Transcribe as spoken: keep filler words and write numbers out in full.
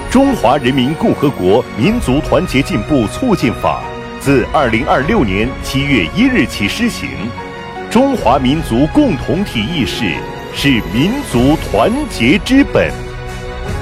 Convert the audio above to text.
中华人民共和国民族团结进步促进法》自二零二六年七月一日起施行。中华民族共同体意识是民族团结之本。